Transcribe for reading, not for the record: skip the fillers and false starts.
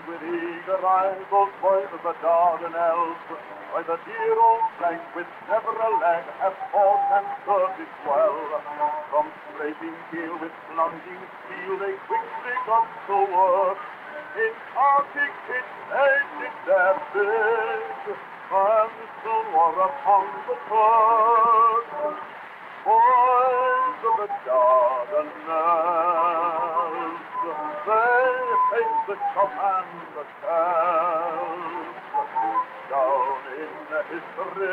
with eager eyes, those boys of the Dardanelles, by the dear old flank with never a lag have fought and served it well. From scraping heel with plunging steel they quickly got to work. In Arctic heat they did their bid, and soon were upon the Turk. Boys of the Dardanelles, they faced the chop and the shells. Down in history